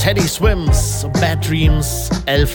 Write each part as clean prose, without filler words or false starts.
Teddy Swims, Bad Dreams,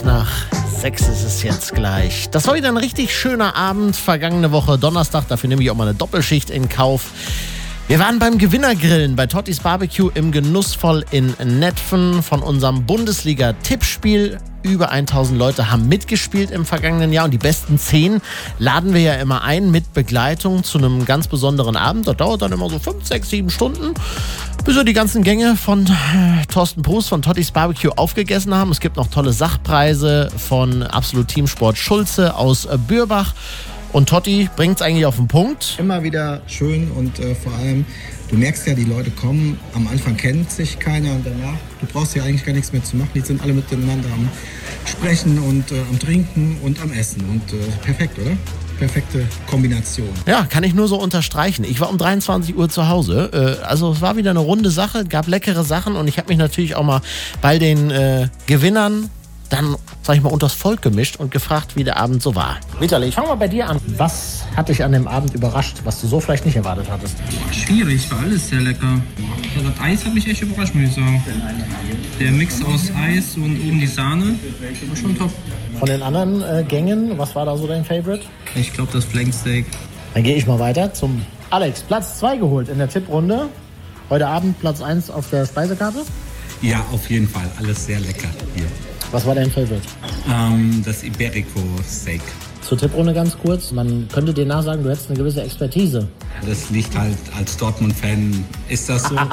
5:11 ist es jetzt gleich. Das war wieder ein richtig schöner Abend, vergangene Woche Donnerstag, dafür nehme ich auch mal eine Doppelschicht in Kauf. Wir waren beim Gewinnergrillen bei Tottis Barbecue im Genussvoll in Netphen von unserem Bundesliga-Tippspiel. Über 1000 Leute haben mitgespielt im vergangenen Jahr und die besten 10 laden wir ja immer ein mit Begleitung zu einem ganz besonderen Abend. Das dauert dann immer so 5, 6, 7 Stunden, bis wir die ganzen Gänge von Thorsten Bruß von Tottis Barbecue aufgegessen haben. Es gibt noch tolle Sachpreise von Absolut Teamsport Schulze aus Bürbach. Und Totti bringt es eigentlich auf den Punkt. Immer wieder schön und vor allem, du merkst ja, die Leute kommen, am Anfang kennt sich keiner und danach, du brauchst ja eigentlich gar nichts mehr zu machen. Die sind alle miteinander am Sprechen und am Trinken und am Essen. Und perfekt, oder? Perfekte Kombination. Ja, kann ich nur so unterstreichen. Ich war um 23 Uhr zu Hause. Also es war wieder eine runde Sache, gab leckere Sachen und ich habe mich natürlich auch mal bei den Gewinnern dann, sag ich mal, unters Volk gemischt und gefragt, wie der Abend so war. Vitali, ich fange mal bei dir an. Was hat dich an dem Abend überrascht, was du so vielleicht nicht erwartet hattest? Schwierig, war alles sehr lecker. Ja, das Eis hat mich echt überrascht, muss ich sagen. Der Mix aus Eis und oben die Sahne war schon top. Von den anderen Gängen, was war da so dein Favorite? Ich glaube, das Flanksteak. Dann gehe ich mal weiter zum Alex. Platz 2 geholt in der Tipprunde. Heute Abend Platz 1 auf der Speisekarte. Ja, auf jeden Fall. Alles sehr lecker hier. Was war dein Favorite? Das Iberico-Steak. Zur Tipprunde ganz kurz. Man könnte dir nachsagen, du hättest eine gewisse Expertise. Das liegt halt, als Dortmund-Fan ist das so.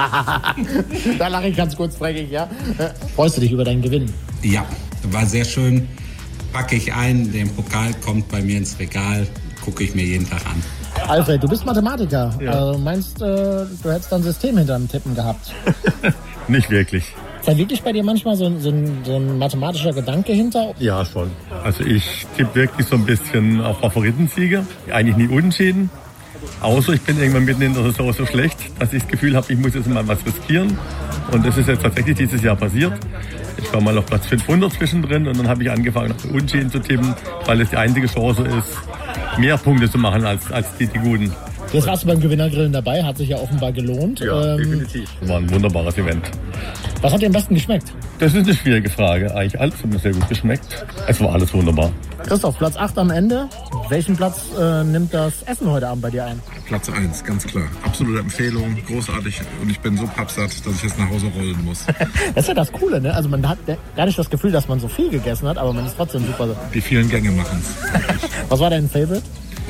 Da lache ich ganz kurz dreckig, ja. Freust du dich über deinen Gewinn? Ja, war sehr schön. Packe ich ein, der Pokal kommt bei mir ins Regal, gucke ich mir jeden Tag an. Alfred, du bist Mathematiker. Ja. Meinst du hättest da ein System hinter dem Tippen gehabt? Nicht wirklich. Ist da wirklich bei dir manchmal so ein mathematischer Gedanke hinter? Ja, schon. Also ich tippe wirklich so ein bisschen auf Favoritensieger. Eigentlich nie unentschieden. Außer ich bin irgendwann mitten in der Saison so schlecht, dass ich das Gefühl habe, ich muss jetzt mal was riskieren. Und das ist jetzt tatsächlich dieses Jahr passiert. Ich war mal auf Platz 500 zwischendrin und dann habe ich angefangen, auf Unentschieden zu tippen, weil es die einzige Chance ist, mehr Punkte zu machen als die Guten. Jetzt warst du beim Gewinnergrillen dabei, hat sich ja offenbar gelohnt. Ja, definitiv. War ein wunderbares Event. Was hat dir am besten geschmeckt? Das ist eine schwierige Frage. Eigentlich alles hat mir sehr gut geschmeckt. Es war alles wunderbar. Christoph, Platz 8 am Ende. Welchen Platz nimmt das Essen heute Abend bei dir ein? Platz 1, ganz klar. Absolute Empfehlung, großartig. Und ich bin so pappsatt, dass ich jetzt nach Hause rollen muss. Das ist ja das Coole, ne? Also man hat gar nicht das Gefühl, dass man so viel gegessen hat, aber man ist trotzdem super. Die vielen Gänge machen es. Was war dein Favorite?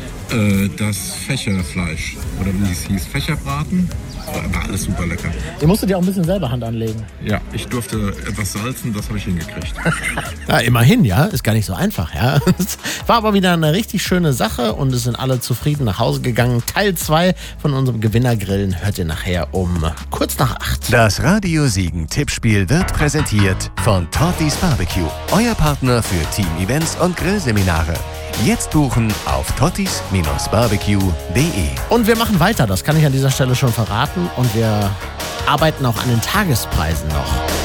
Das Fächerfleisch. Oder wie es hieß, Fächerbraten. War alles super lecker. Ihr musstet ja auch ein bisschen selber Hand anlegen. Ja, ich durfte etwas salzen, das habe ich hingekriegt. Ja, immerhin, ja. Ist gar nicht so einfach, ja. Es war aber wieder eine richtig schöne Sache und es sind alle zufrieden nach Hause gegangen. Teil 2 von unserem Gewinnergrillen hört ihr nachher um kurz nach 8. Das Radio Siegen Tippspiel wird präsentiert von Tottis Barbecue, euer Partner für Team-Events und Grillseminare. Jetzt buchen auf tottis-barbecue.de. Und wir machen weiter, das kann ich an dieser Stelle schon verraten. Und wir arbeiten auch an den Tagespreisen noch.